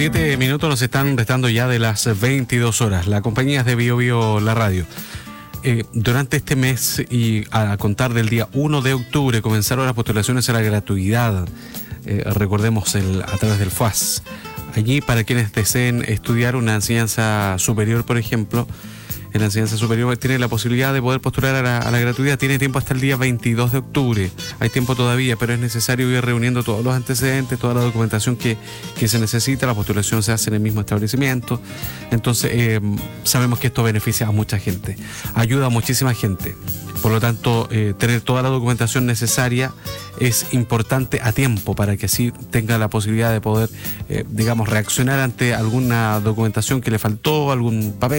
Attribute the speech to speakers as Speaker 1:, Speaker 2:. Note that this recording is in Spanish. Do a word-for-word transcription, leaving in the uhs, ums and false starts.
Speaker 1: Siete minutos nos están restando ya de las veintidós horas. La compañía es de Bio Bio La Radio. Eh, durante este mes y a contar del día uno de octubre comenzaron las postulaciones a la gratuidad. Eh, recordemos el, a través del F U A S. Allí, para quienes deseen estudiar una enseñanza superior, por ejemplo, en la enseñanza superior tiene la posibilidad de poder postular a la, a la gratuidad. Tiene tiempo hasta el día veintidós de octubre. Hay tiempo todavía, pero es necesario ir reuniendo todos los antecedentes, toda la documentación que, que se necesita. La postulación se hace en el mismo establecimiento. Entonces, eh, sabemos que esto beneficia a mucha gente. Ayuda a muchísima gente. Por lo tanto, eh, tener toda la documentación necesaria es importante a tiempo para que así tenga la posibilidad de poder, eh, digamos, reaccionar ante alguna documentación que le faltó, algún papel.